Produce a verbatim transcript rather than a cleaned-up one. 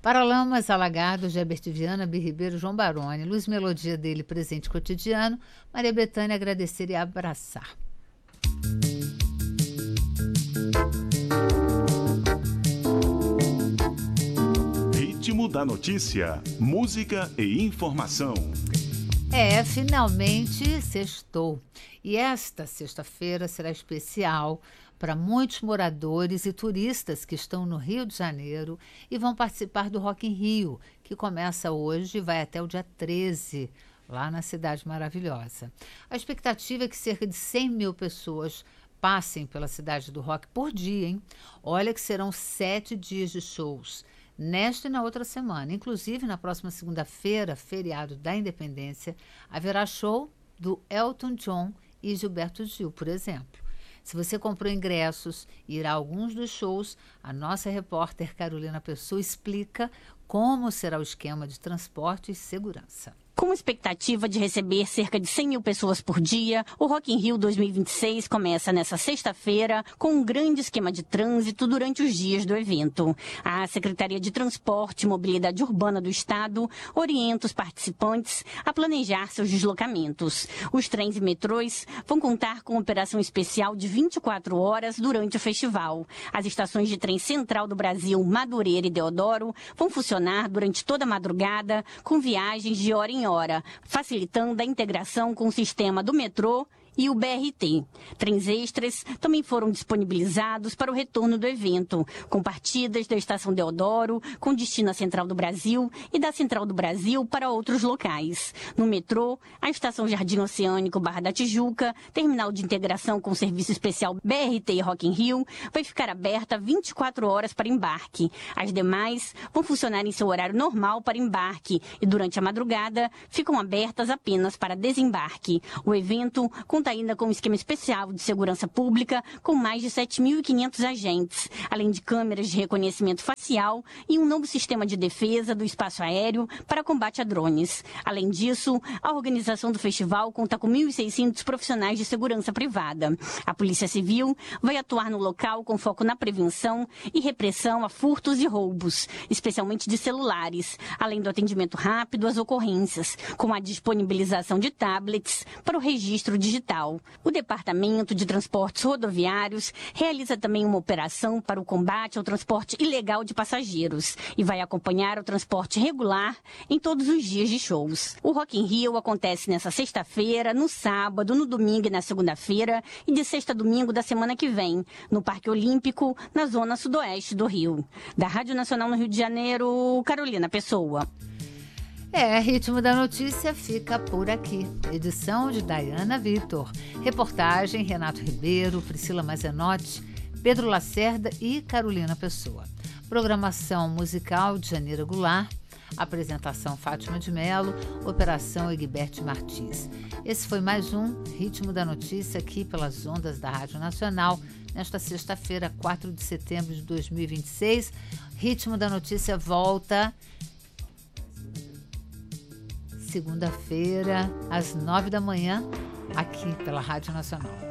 Paralamas, Alagados, Herbert Viana, Bi Ribeiro, João Baroni, Luz Melodia dele, Presente Cotidiano, Maria Bethânia, Agradecer e Abraçar. Ritmo da notícia, música e informação. É, finalmente sextou. E esta sexta-feira será especial para muitos moradores e turistas que estão no Rio de Janeiro e vão participar do Rock in Rio, que começa hoje e vai até o dia treze, lá na Cidade Maravilhosa. A expectativa é que cerca de cem mil pessoas passem pela Cidade do Rock por dia, hein? Olha que serão sete dias de shows, nesta e na outra semana. Inclusive, na próxima segunda-feira, feriado da Independência, haverá show do Elton John e Gilberto Gil, por exemplo. Se você comprou ingressos e irá a alguns dos shows, a nossa repórter Carolina Pessoa explica como será o esquema de transporte e segurança. Com expectativa de receber cerca de cem mil pessoas por dia, o Rock in Rio dois mil e vinte e seis começa nesta sexta-feira com um grande esquema de trânsito durante os dias do evento. A Secretaria de Transporte e Mobilidade Urbana do Estado orienta os participantes a planejar seus deslocamentos. Os trens e metrôs vão contar com operação especial de vinte e quatro horas durante o festival. As estações de trem Central do Brasil, Madureira e Deodoro vão funcionar durante toda a madrugada com viagens de hora em hora. hora, facilitando a integração com o sistema do metrô e o B R T. Trens extras também foram disponibilizados para o retorno do evento, com partidas da Estação Deodoro, com destino à Central do Brasil e da Central do Brasil para outros locais. No metrô, a Estação Jardim Oceânico Barra da Tijuca, terminal de integração com o Serviço Especial B R T e Rock in Rio, vai ficar aberta vinte e quatro horas para embarque. As demais vão funcionar em seu horário normal para embarque e, durante a madrugada, ficam abertas apenas para desembarque. O evento conta ainda com um esquema especial de segurança pública com mais de sete mil e quinhentos agentes, além de câmeras de reconhecimento facial e um novo sistema de defesa do espaço aéreo para combate a drones. Além disso, a organização do festival conta com mil e seiscentos profissionais de segurança privada. A Polícia Civil vai atuar no local com foco na prevenção e repressão a furtos e roubos, especialmente de celulares, além do atendimento rápido às ocorrências, com a disponibilização de tablets para o registro digital. O Departamento de Transportes Rodoviários realiza também uma operação para o combate ao transporte ilegal de passageiros e vai acompanhar o transporte regular em todos os dias de shows. O Rock in Rio acontece nesta sexta-feira, no sábado, no domingo e na segunda-feira e de sexta a domingo da semana que vem, no Parque Olímpico, na zona sudoeste do Rio. Da Rádio Nacional no Rio de Janeiro, Carolina Pessoa. É, Ritmo da Notícia fica por aqui. Edição de Dayana Vitor. Reportagem Renato Ribeiro, Priscila Mazenotti, Pedro Lacerda e Carolina Pessoa. Programação musical de Janeira Goulart. Apresentação Fátima de Mello. Operação Egberto Martins. Esse foi mais um Ritmo da Notícia aqui pelas ondas da Rádio Nacional. Nesta sexta-feira, quatro de setembro de dois mil e vinte e seis. Ritmo da Notícia volta segunda-feira, às nove da manhã, aqui pela Rádio Nacional.